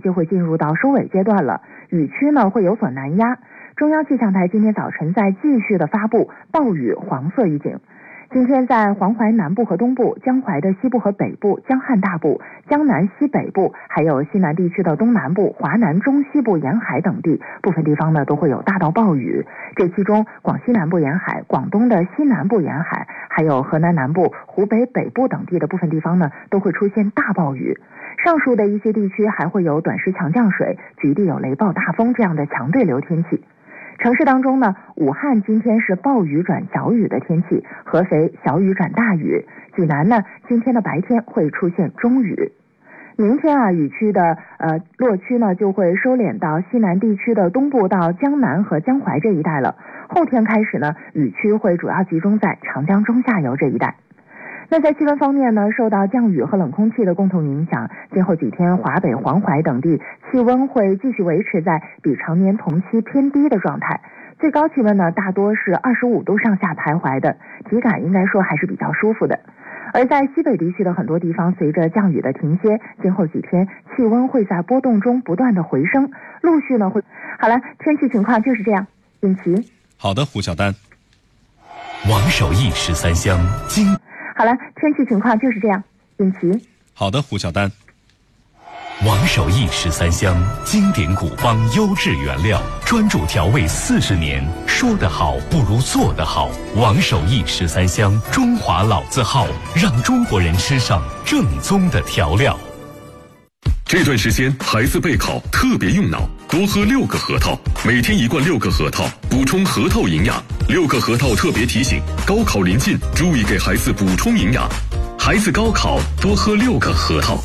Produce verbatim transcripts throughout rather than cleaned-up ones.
就会进入到收尾阶段了，雨区呢会有所南压。中央气象台今天早晨在继续的发布暴雨黄色预警。今天在黄淮南部和东部、江淮的西部和北部、江汉大部、江南西北部，还有西南地区的东南部、华南中西部沿海等地，部分地方呢都会有大到暴雨。这其中，广西南部沿海、广东的西南部沿海，还有河南南部、湖北北部等地的部分地方呢，都会出现大暴雨。上述的一些地区还会有短时强降水、局地有雷暴大风这样的强对流天气。城市当中呢，武汉今天是暴雨转小雨的天气，合肥小雨转大雨，济南呢今天的白天会出现中雨。明天啊，雨区的呃落区呢就会收敛到西南地区的东部到江南和江淮这一带了。后天开始呢，雨区会主要集中在长江中下游这一带。那在气温方面呢，受到降雨和冷空气的共同影响，今后几天华北、黄淮等地气温会继续维持在比常年同期偏低的状态，最高气温呢大多是二十五度上下徘徊的，体感应该说还是比较舒服的。而在西北地区的很多地方，随着降雨的停歇，今后几天气温会在波动中不断的回升，陆续呢会。好了，天气情况就是这样。尹奇。 好的，胡小丹。王守义十三香金。 好了，天气情况就是这样。尹奇。 好的，胡小丹。王守义十三香经典古方优质原料，专注调味四十年，说得好不如做得好。王守义十三香，中华老字号，让中国人吃上正宗的调料。 这段时间孩子备考特别用脑，多喝六个核桃，每天一罐六个核桃，补充核桃营养。六个核桃特别提醒，高考临近，注意给孩子补充营养。孩子高考多喝六个核桃。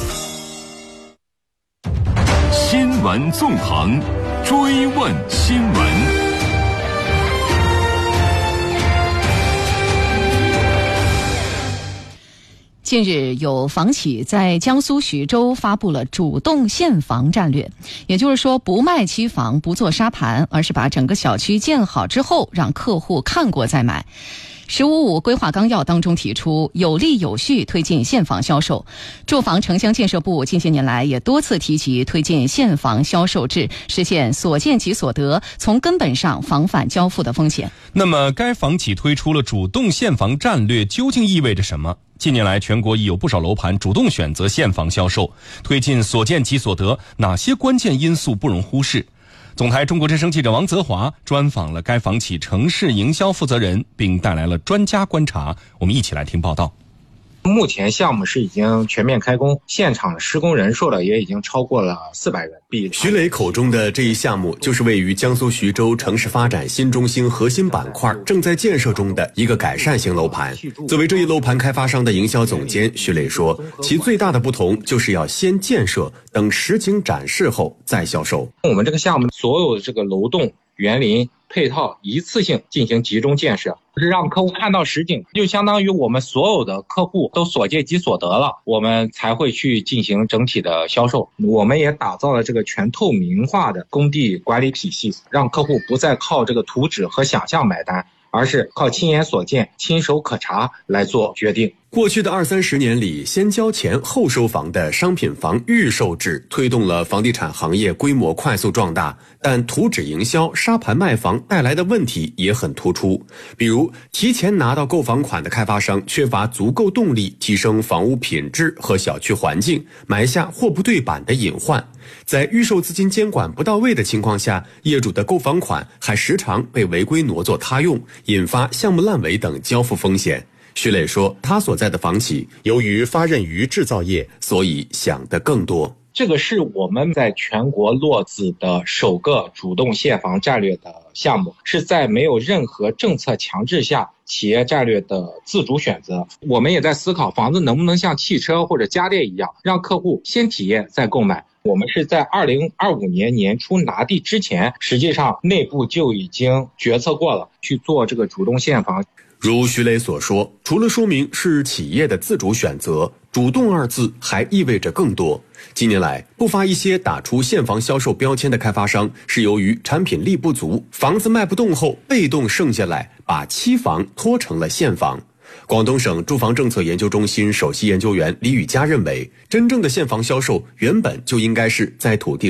新闻纵横，追问新闻。 近日，有房企在江苏徐州发布了主动现房战略，也就是说，不卖期房，不做沙盘，而是把整个小区建好之后，让客户看过再买。十五五规划纲要当中提出，有力有序推进现房销售。住房城乡建设部近些年来也多次提及推进现房销售制，实现所见即所得，从根本上防范交付的风险。 那么，该房企推出了主动现房战略，究竟意味着什么？近年来，全国已有不少楼盘主动选择现房销售，推进所见即所得，哪些关键因素不容忽视？总台中国之声记者王泽华专访了该房企城市营销负责人，并带来了专家观察，我们一起来听报道。 目前项目是已经全面开工，现场施工人数了也已经超过了四百人。 徐磊口中的这一项目，就是位于江苏徐州城市发展新中心核心板块正在建设中的一个改善型楼盘。作为这一楼盘开发商的营销总监，徐磊说，其最大的不同就是要先建设，等实景展示后再销售。 我们这个项目所有的这个楼栋、园林配套一次性进行集中建设，是让客户看到实景，就相当于我们所有的客户都所见即所得了，我们才会去进行整体的销售。我们也打造了这个全透明化的工地管理体系，让客户不再靠这个图纸和想象买单，而是靠亲眼所见、亲手可查来做决定。 过去的二三十年里，先交钱后收房的商品房预售制推动了房地产行业规模快速壮大，但图纸营销、沙盘卖房带来的问题也很突出。比如，提前拿到购房款的开发商缺乏足够动力提升房屋品质和小区环境，埋下货不对版的隐患。在预售资金监管不到位的情况下，业主的购房款还时常被违规挪作他用，引发项目烂尾等交付风险。徐磊说，他所在的房企由于发轫于制造业，所以想得更多。 这个是我们在全国落子的首个主动现房战略的项目，是在没有任何政策强制下企业战略的自主选择。我们也在思考房子能不能像汽车或者家电一样，让客户先体验再购买。我们是在二零二五年年初拿地之前，实际上内部就已经决策过了，去做这个主动现房。 如徐磊所说，除了说明是企业的自主选择，主动二字还意味着更多。近年来，不乏一些打出现房销售标签的开发商，是由于产品力不足，房子卖不动后，被动剩下来，把期房拖成了现房。广东省住房政策研究中心首席研究员李宇佳认为，真正的现房销售原本就应该是在土地